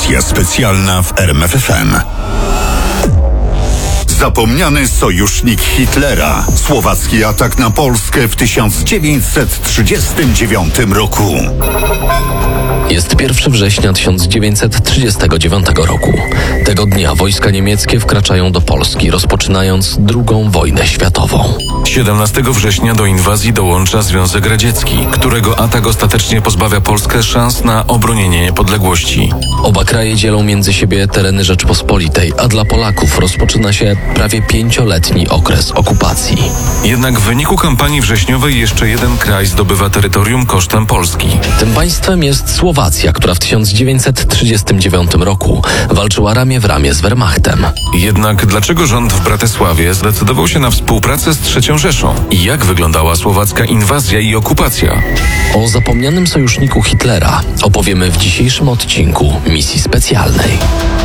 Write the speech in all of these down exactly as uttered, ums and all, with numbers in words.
Audycja specjalna w R M F F M. Zapomniany sojusznik Hitlera. Słowacki atak na Polskę w tysiąc dziewięćset trzydziestym dziewiątym roku. Jest pierwszego września tysiąc dziewięćset trzydziestego dziewiątego roku. Tego dnia wojska niemieckie wkraczają do Polski, rozpoczynając drugą wojnę światową. siedemnastego września do inwazji dołącza Związek Radziecki, którego atak ostatecznie pozbawia Polskę szans na obronienie niepodległości. Oba kraje dzielą między siebie tereny Rzeczpospolitej, a dla Polaków rozpoczyna się prawie pięcioletni okres okupacji. Jednak w wyniku kampanii wrześniowej jeszcze jeden kraj zdobywa terytorium kosztem Polski. Tym państwem jest Słowacja, która w tysiąc dziewięćset trzydziestym dziewiątym roku walczyła ramię w ramię z Wehrmachtem. Jednak dlaczego rząd w Bratysławie zdecydował się na współpracę z trzecią Rzeszą? I jak wyglądała słowacka inwazja i okupacja? O zapomnianym sojuszniku Hitlera opowiemy w dzisiejszym odcinku Misji Specjalnej.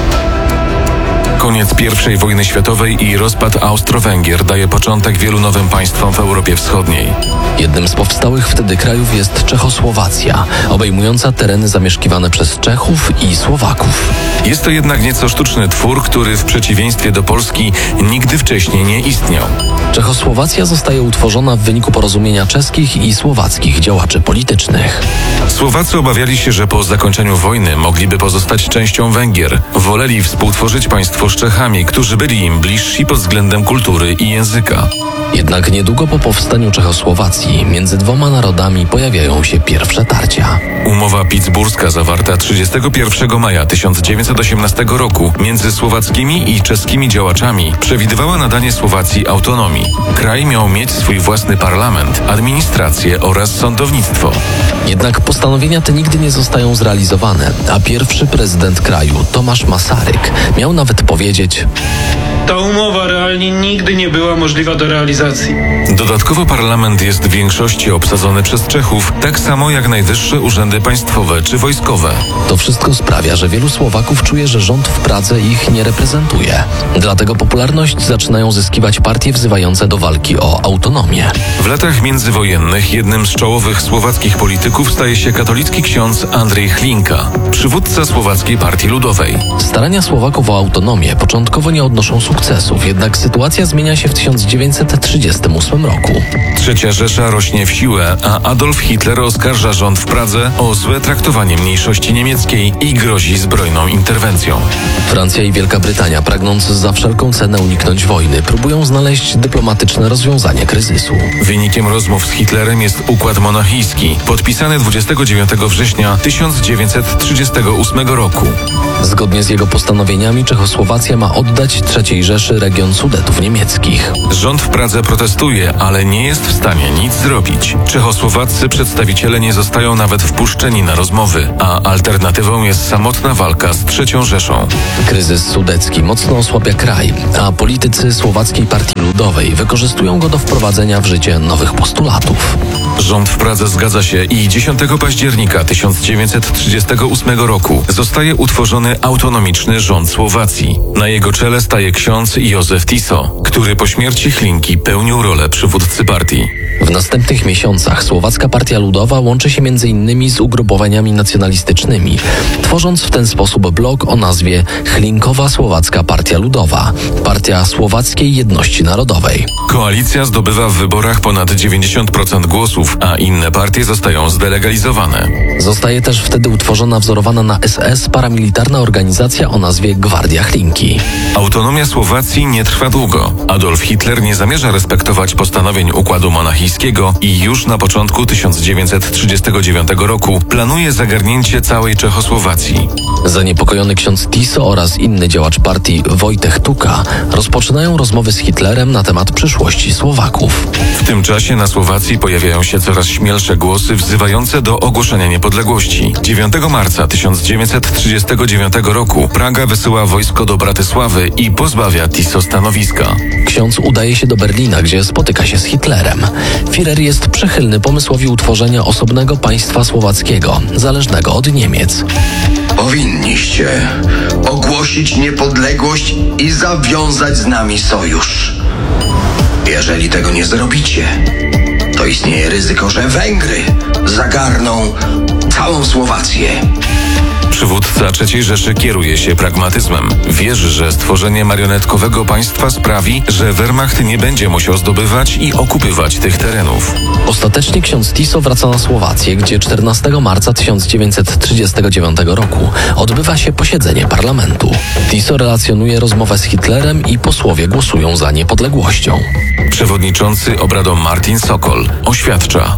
Koniec pierwszej wojny światowej i rozpad Austro-Węgier daje początek wielu nowym państwom w Europie Wschodniej. Jednym z powstałych wtedy krajów jest Czechosłowacja, obejmująca tereny zamieszkiwane przez Czechów i Słowaków. Jest to jednak nieco sztuczny twór, który w przeciwieństwie do Polski nigdy wcześniej nie istniał. Czechosłowacja zostaje utworzona w wyniku porozumienia czeskich i słowackich działaczy politycznych. Słowacy obawiali się, że po zakończeniu wojny mogliby pozostać częścią Węgier. Woleli współtworzyć państwo z Czechami, którzy byli im bliżsi pod względem kultury i języka. Jednak niedługo po powstaniu Czechosłowacji między dwoma narodami pojawiają się pierwsze tarcia. Umowa pittsburska zawarta trzydziestego pierwszego maja tysiąc dziewięćset osiemnastego roku między słowackimi i czeskimi działaczami przewidywała nadanie Słowacji autonomii. Kraj miał mieć swój własny parlament, administrację oraz sądownictwo. Jednak postanowienia te nigdy nie zostają zrealizowane, a pierwszy prezydent kraju, Tomasz Masaryk, miał nawet powiedzieć: ta umowa realnie nigdy nie była możliwa do realizacji. Dodatkowo parlament jest w większości obsadzony przez Czechów, tak samo jak najwyższe urzędy państwowe czy wojskowe. To wszystko sprawia, że wielu Słowaków czuje, że rząd w Pradze ich nie reprezentuje. Dlatego popularność zaczynają zyskiwać partie wzywające do walki o autonomię. W latach międzywojennych jednym z czołowych słowackich polityków staje się katolicki ksiądz Andrzej Hlinka, przywódca Słowackiej Partii Ludowej. Starania Słowaków o autonomię początkowo nie odnoszą sukcesów, jednak sytuacja zmienia się w tysiąc dziewięćset trzydziestym ósmym roku. Trzecia Rzesza rośnie w siłę, a Adolf Hitler oskarża rząd w Pradze o złe traktowanie mniejszości niemieckiej i grozi zbrojną interwencją. Francja i Wielka Brytania, pragnąc za wszelką cenę uniknąć wojny, próbują znaleźć dyplomatyczne rozwiązanie kryzysu. Wynikiem rozmów z Hitlerem jest układ monachijski, podpisany dwudziestego dziewiątego września tysiąc dziewięćset trzydziestego ósmego roku. Zgodnie z jego postanowieniami Czechosłowacja ma oddać trzeciej Rzeszy region Sudetów niemieckich. Rząd w Pradze protestuje, ale nie jest w stanie nic zrobić. Czechosłowaccy przedstawiciele nie zostają nawet wpuszczeni na rozmowy, a alternatywą jest samotna walka z trzecią Rzeszą. Kryzys sudecki mocno osłabia kraj, a politycy Słowackiej Partii Ludowej wykorzystują go do wprowadzenia w życie nowych postulatów. Rząd w Pradze zgadza się i dziesiątego października tysiąc dziewięćset trzydziestego ósmego roku zostaje utworzony autonomiczny rząd Słowacji. Na jego czele staje ksiądz Józef Tiso, który po śmierci Hlinki pełnił rolę przywódcy partii. W następnych miesiącach Słowacka Partia Ludowa łączy się między innymi z ugrupowaniami nacjonalistycznymi, tworząc w ten sposób blok o nazwie Hlinkowa Słowacka Partia Ludowa, Partia Słowackiej Jedności Narodowej. Koalicja zdobywa w wyborach ponad dziewięćdziesiąt procent głosów, a inne partie zostają zdelegalizowane. Zostaje też wtedy utworzona wzorowana na S S paramilitarna organizacja o nazwie Gwardia Hlinki. Autonomia Słowacji nie trwa długo. Adolf Hitler nie zamierza respektować postanowień układu monachijskiego i już na początku tysiąc dziewięćset trzydziestego dziewiątego roku planuje zagarnięcie całej Czechosłowacji. Zaniepokojony ksiądz Tiso oraz inny działacz partii Wojtek Tuka rozpoczynają rozmowy z Hitlerem na temat przyszłości Słowaków. W tym czasie na Słowacji pojawiają się coraz śmielsze głosy wzywające do ogłoszenia niepodległości. dziewiątego marca tysiąc dziewięćset trzydziestego dziewiątego roku Praga wysyła wojsko do Bratysławy i pozbawia Tiso stanowiska. Ksiądz udaje się do Berlina, gdzie spotyka się z Hitlerem. Führer jest przychylny pomysłowi utworzenia osobnego państwa słowackiego, zależnego od Niemiec. Powinniście ogłosić niepodległość i zawiązać z nami sojusz. Jeżeli tego nie zrobicie, to istnieje ryzyko, że Węgry zagarną całą Słowację. Przywódca trzeciej Rzeszy kieruje się pragmatyzmem. Wierzy, że stworzenie marionetkowego państwa sprawi, że Wehrmacht nie będzie musiał zdobywać i okupywać tych terenów. Ostatecznie ksiądz Tiso wraca na Słowację, gdzie czternastego marca tysiąc dziewięćset trzydziestego dziewiątego roku odbywa się posiedzenie parlamentu. Tiso relacjonuje rozmowę z Hitlerem i posłowie głosują za niepodległością. Przewodniczący obradom Martin Sokol oświadcza: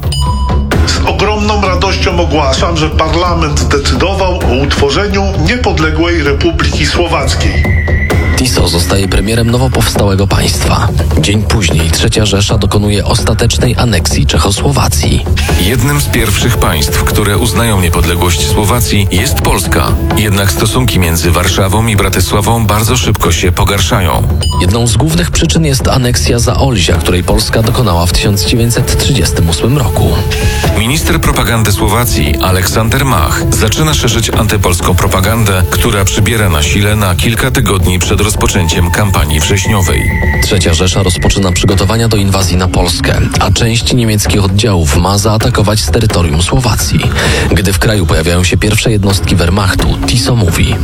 Z ogromną radością ogłaszam, że parlament zdecydował o utworzeniu niepodległej Republiki Słowackiej. Tiso zostaje premierem nowo powstałego państwa. Dzień później trzecia Rzesza dokonuje ostatecznej aneksji Czechosłowacji. Jednym z pierwszych państw, które uznają niepodległość Słowacji, jest Polska. Jednak stosunki między Warszawą i Bratysławą bardzo szybko się pogarszają. Jedną z głównych przyczyn jest aneksja Zaolzia, której Polska dokonała w tysiąc dziewięćset trzydziestym ósmym roku. Minister propagandy Słowacji Aleksander Mach zaczyna szerzyć antypolską propagandę, która przybiera na sile na kilka tygodni przed rozpoczęciem kampanii wrześniowej. Trzecia Rzesza rozpoczyna przygotowania do inwazji na Polskę, a część niemieckich oddziałów ma zaatakować z terytorium Słowacji. Gdy w kraju pojawiają się pierwsze jednostki Wehrmachtu, Tiso mówi: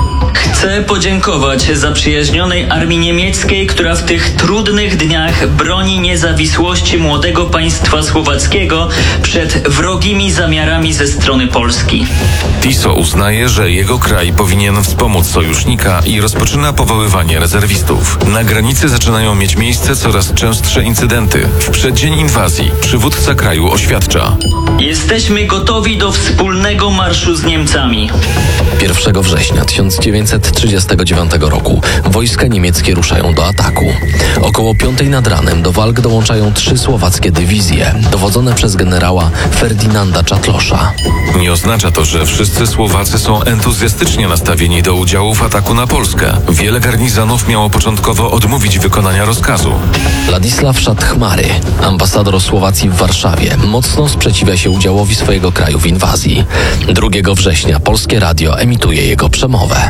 Chcę podziękować zaprzyjaźnionej armii niemieckiej, która w tych trudnych dniach broni niezawisłości młodego państwa słowackiego przed wrogimi zamiarami ze strony Polski. Tiso uznaje, że jego kraj powinien wspomóc sojusznika i rozpoczyna powoływanie rezerwistów. Na granicy zaczynają mieć miejsce coraz częstsze incydenty. W przeddzień inwazji przywódca kraju oświadcza: Jesteśmy gotowi do wspólnego marszu z Niemcami. pierwszego września tysiąc dziewięćset trzydziestego dziewiątego roku wojska niemieckie ruszają do ataku. Około piątej nad ranem do walk dołączają trzy słowackie dywizje, dowodzone przez generała Ferdynanda Czatlosza. Nie oznacza to, że wszyscy Słowacy są entuzjastycznie nastawieni do udziału w ataku na Polskę. Wiele garnizonów miało początkowo odmówić wykonania rozkazu. Ladisław Szatchmary, ambasador Słowacji w Warszawie, mocno sprzeciwia się udziałowi swojego kraju w inwazji. drugiego września polskie radio emituje jego przemowę.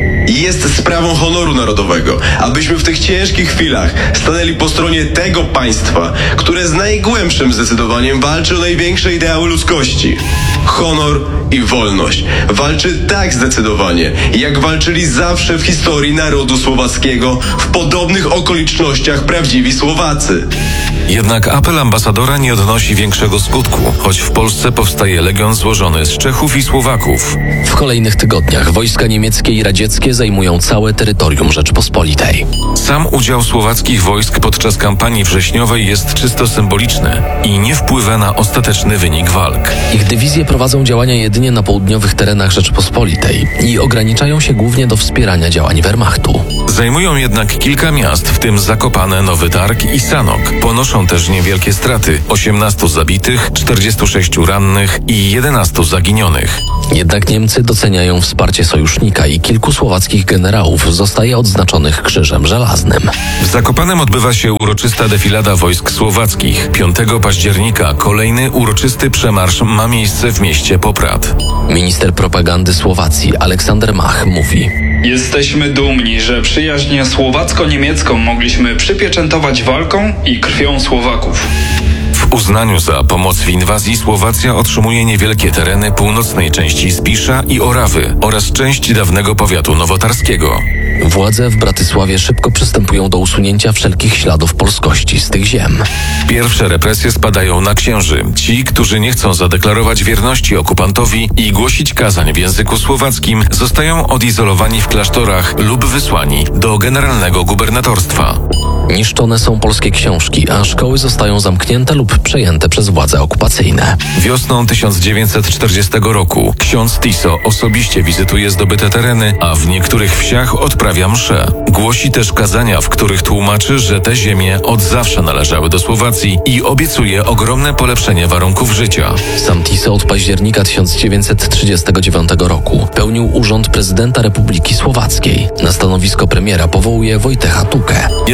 Jest sprawą honoru narodowego, abyśmy w tych ciężkich chwilach stanęli po stronie tego państwa, które z najgłębszym zdecydowaniem walczy o największe ideały ludzkości. Honor i wolność. Walczy tak zdecydowanie, jak walczyli zawsze w historii narodu słowackiego w podobnych okolicznościach prawdziwi Słowacy. Jednak apel ambasadora nie odnosi większego skutku, choć w Polsce powstaje legion złożony z Czechów i Słowaków. W kolejnych tygodniach wojska niemieckie i radzieckie zajmują całe terytorium Rzeczpospolitej. Sam udział słowackich wojsk podczas kampanii wrześniowej jest czysto symboliczny i nie wpływa na ostateczny wynik walk. Ich dywizje prowadzą działania jedynie na południowych terenach Rzeczpospolitej i ograniczają się głównie do wspierania działań Wehrmachtu. Zajmują jednak kilka miast, w tym Zakopane, Nowy Targ i Sanok. Ponoszą też niewielkie straty: osiemnastu zabitych, czterdziestu sześciu rannych i jedenastu zaginionych. Jednak Niemcy doceniają wsparcie sojusznika i kilku słowackich generałów zostaje odznaczonych Krzyżem Żelaznym. W Zakopanem odbywa się uroczysta defilada wojsk słowackich. piątego października kolejny uroczysty przemarsz ma miejsce w mieście Poprad. Minister propagandy Słowacji Aleksander Mach mówi: Jesteśmy dumni, że przyjaźń słowacko-niemiecką mogliśmy przypieczętować walką i krwią Słowaków. W uznaniu za pomoc w inwazji Słowacja otrzymuje niewielkie tereny północnej części Spisza i Orawy oraz część dawnego powiatu nowotarskiego. Władze w Bratysławie szybko przystępują do usunięcia wszelkich śladów polskości z tych ziem. Pierwsze represje spadają na księży. Ci, którzy nie chcą zadeklarować wierności okupantowi i głosić kazań w języku słowackim, zostają odizolowani w klasztorach lub wysłani do generalnego gubernatorstwa. Niszczone są polskie książki, a szkoły zostają zamknięte lub przejęte przez władze okupacyjne. Wiosną tysiąc dziewięćset czterdziestego roku ksiądz Tiso osobiście wizytuje zdobyte tereny, a w niektórych wsiach odprawia msze. Głosi też kazania, w których tłumaczy, że te ziemie od zawsze należały do Słowacji i obiecuje ogromne polepszenie warunków życia. Sam Tiso od października tysiąc dziewięćset trzydziestego dziewiątego roku pełnił urząd prezydenta Republiki Słowackiej. Na stanowisko premiera powołuje Wojtecha Tukę. Jednak Słowacja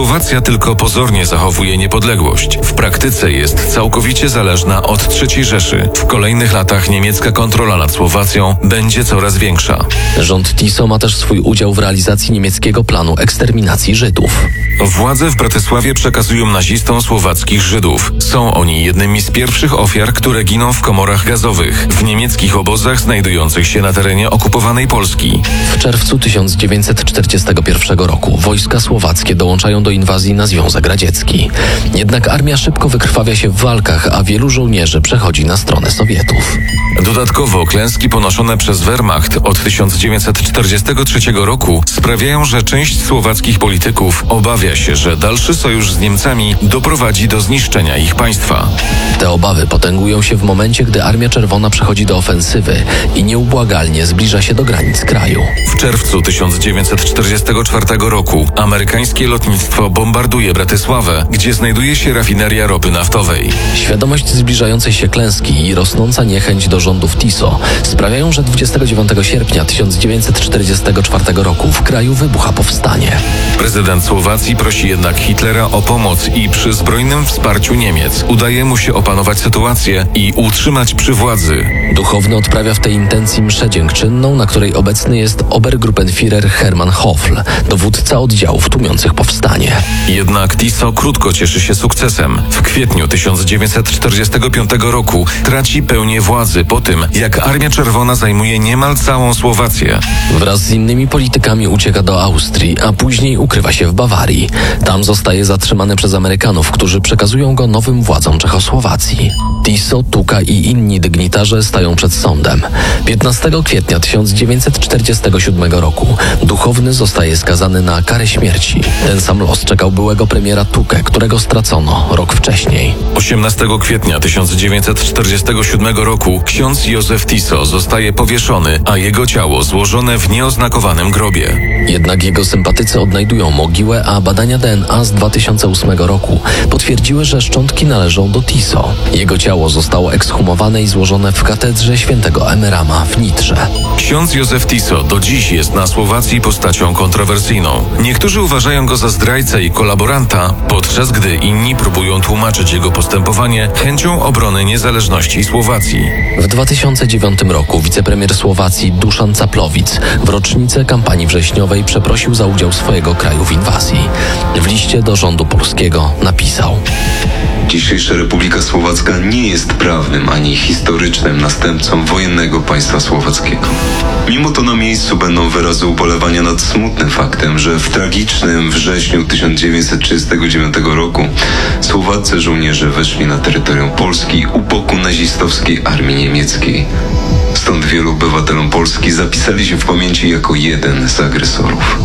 Słowacja tylko pozornie zachowuje niepodległość. W praktyce jest całkowicie zależna od trzeciej Rzeszy. W kolejnych latach niemiecka kontrola nad Słowacją będzie coraz większa. Rząd Tiso ma też swój udział w realizacji niemieckiego planu eksterminacji Żydów. Władze w Bratysławie przekazują nazistom słowackich Żydów. Są oni jednymi z pierwszych ofiar, które giną w komorach gazowych, w niemieckich obozach znajdujących się na terenie okupowanej Polski. W czerwcu tysiąc dziewięćset czterdziestego pierwszego roku wojska słowackie dołączają do inwazji na Związek Radziecki. Jednak armia szybko wykrwawia się w walkach, a wielu żołnierzy przechodzi na stronę Sowietów. Dodatkowo klęski ponoszone przez Wehrmacht od tysiąc dziewięćset czterdziestego trzeciego roku sprawiają, że część słowackich polityków obawia się, że dalszy sojusz z Niemcami doprowadzi do zniszczenia ich państwa. Te obawy potęgują się w momencie, gdy Armia Czerwona przechodzi do ofensywy i nieubłagalnie zbliża się do granic kraju. W czerwcu tysiąc dziewięćset czterdziestego czwartego roku amerykańskie lotnictwo bombarduje Bratysławę, gdzie znajduje się rafineria ropy naftowej. Świadomość zbliżającej się klęski i rosnąca niechęć do rządów Tiso sprawiają, że dwudziestego dziewiątego sierpnia tysiąc dziewięćset czterdziestego czwartego roku w kraju wybucha powstanie. Prezydent Słowacji prosi jednak Hitlera o pomoc i przy zbrojnym wsparciu Niemiec udaje mu się opanować sytuację i utrzymać przy władzy. Duchowny odprawia w tej intencji mszę dziękczynną, na której obecny jest Obergruppenführer Hermann Hoffl, dowódca oddziałów tłumiących powstanie. Jednak Tiso krótko cieszy się sukcesem. W kwietniu tysiąc dziewięćset czterdziestego piątego roku traci pełnię władzy po tym, jak Armia Czerwona zajmuje niemal całą Słowację. Wraz z innymi politykami ucieka do Austrii, a później ukrywa się w Bawarii. Tam zostaje zatrzymany przez Amerykanów, którzy przekazują go nowym władzom Czechosłowacji. Tiso, Tuka i inni dygnitarze stają przed sądem. piętnastego kwietnia tysiąc dziewięćset czterdziestego siódmego roku Duchowny zostaje skazany na karę śmierci. Ten sam los czekał byłego premiera Tukę, którego stracono rok wcześniej. osiemnastego kwietnia tysiąc dziewięćset czterdziestego siódmego roku ksiądz Józef Tiso zostaje powieszony, a jego ciało złożone w nieoznakowanym grobie. Jednak jego sympatycy odnajdują mogiłę, a badania D N A z dwa tysiące ósmego roku potwierdziły, że szczątki należą do Tiso. Jego ciało zostało ekshumowane i złożone w katedrze świętego Emerama w Nitrze. Ksiądz Józef Tiso do dziś jest na Słowacji postacią kontrowersyjną. Niektórzy uważają go za zdrajcę i kolaboranta, podczas gdy inni próbują tłumaczyć jego postępowanie chęcią obrony niezależności Słowacji. W dwa tysiące dziewiątym roku wicepremier Słowacji Duszan Caplovic w rocznicę kampanii wrześniowej przeprosił za udział swojego kraju w inwazji. W liście do rządu polskiego napisał: Dzisiejsza Republika Słowacka nie jest prawnym ani historycznym następcą wojennego państwa słowackiego. Mimo to na miejscu będą wyrazy ubolewania nad smutnym faktem, że w tragicznym wrześniu tysiąc dziewięćset trzydziestego dziewiątego roku słowaccy żołnierze weszli na terytorium Polski u boku nazistowskiej armii niemieckiej. Stąd wielu obywatelom Polski zapisali się w pamięci jako jeden z agresorów.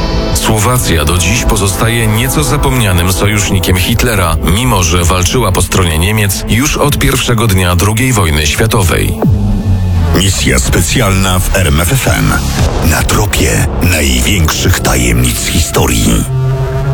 Słowacja do dziś pozostaje nieco zapomnianym sojusznikiem Hitlera, mimo że walczyła po stronie Niemiec już od pierwszego dnia drugiej wojny światowej. Misja specjalna w R M F F M. Na tropie największych tajemnic historii.